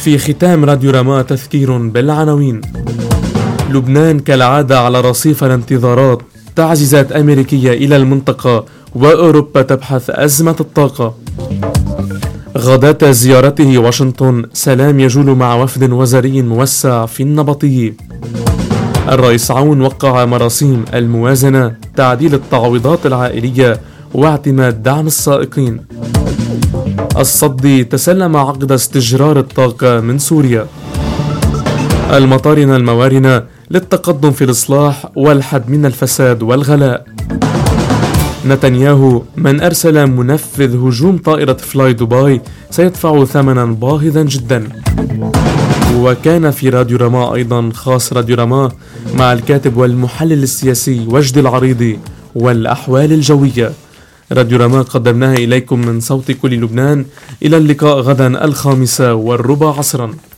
في ختام راديو رما تذكير بالعناوين. لبنان كالعادة على رصيف الانتظارات، تعزيزات أمريكية إلى المنطقة وأوروبا تبحث أزمة الطاقة. غداة زيارته واشنطن، سلام يجول مع وفد وزاري موسع في النبطية. الرئيس عون وقع مراسيم الموازنة، تعديل التعويضات العائلية واعتماد دعم السائقين. الصدي تسلم عقد استجرار الطاقة من سوريا. المطارنة الموارنة للتقدم في الإصلاح والحد من الفساد والغلاء. نتنياهو، من أرسل منفذ هجوم طائرة فلاي دبي سيدفع ثمنا باهظا جدا. وكان في راديو رما أيضا خاص راديو رما مع الكاتب والمحلل السياسي وجد العريضي والأحوال الجوية. راديو رما قدمناها إليكم من صوت كل لبنان. إلى اللقاء غدا 5:15 عصرا.